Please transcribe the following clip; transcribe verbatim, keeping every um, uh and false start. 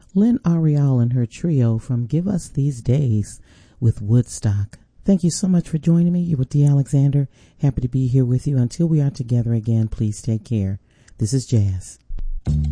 Lynn Ariel and her trio from Give Us These Days with Woodstock. Thank you so much for joining me. You're with Dee Alexander. Happy to be here with you. Until we are together again, please take care. This is Jazz.